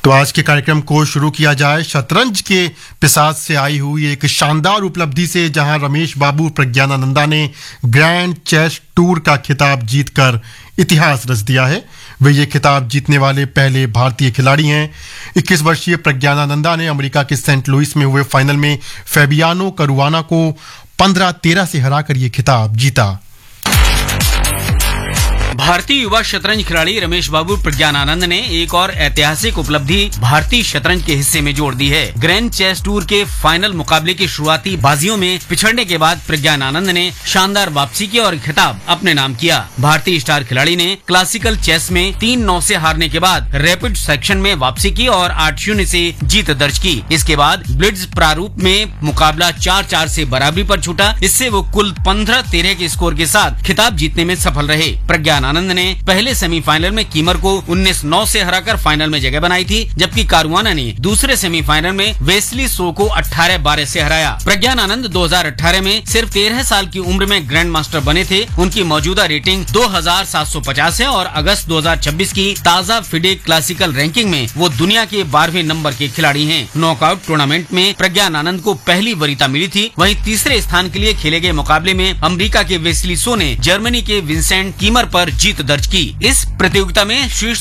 तो आज के कार्यक्रम को शुरू किया जाए शतरंज के पिसाच से आई हुई एक शानदार उपलब्धि से, जहां रमेश बाबू प्रज्ञानानंदा ने ग्रैंड चेस टूर का खिताब जीतकर इतिहास रच दिया है। वे ये खिताब जीतने वाले पहले भारतीय खिलाड़ी हैं। 21 वर्षीय प्रज्ञानानंदा ने अमेरिका के सेंट लुइस में हुए फाइनल में फैबियानो करुआना को 15-13 से हराकर ये खिताब जीता। भारतीय युवा शतरंज खिलाड़ी रमेश बाबू प्रज्ञानानंद ने एक और ऐतिहासिक उपलब्धि भारतीय शतरंज के हिस्से में जोड़ दी है। ग्रैंड चेस टूर के फाइनल मुकाबले की शुरुआती बाजियों में पिछड़ने के बाद प्रज्ञानानंद ने शानदार वापसी की और खिताब अपने नाम किया। भारतीय स्टार खिलाड़ी ने क्लासिकल चेस में 3-9 से हारने के बाद रैपिड सेक्शन में वापसी की और 8-0 से जीत दर्ज की। इसके बाद ब्लिट्ज प्रारूप में मुकाबला 4-4 से बराबरी पर छूटा। इससे वो कुल 15-13 के स्कोर के साथ खिताब जीतने में सफल रहे। प्रज्ञानानंद ने पहले सेमीफाइनल में कीमर को 19-9 से हराकर फाइनल में जगह बनाई थी, जबकि कारुआना ने दूसरे सेमीफाइनल में वेस्ली सो को 18-12 से हराया। प्रज्ञानानंद 2018 में सिर्फ 13 साल की उम्र में ग्रैंड मास्टर बने थे। उनकी मौजूदा रेटिंग 2750 है और अगस्त 2026 की ताज़ा फिडे क्लासिकल रैंकिंग में वो दुनिया के 12वें नंबर के खिलाड़ी हैं। नॉकआउट टूर्नामेंट में प्रज्ञानानंद को पहली वरीयता मिली थी। वहीं तीसरे स्थान के लिए खेले गए मुकाबले में अमेरिका के वेस्ली सो ने जर्मनी के विंसेंट कीमर पर जीत दर्ज की। इस प्रतियोगिता में शीर्ष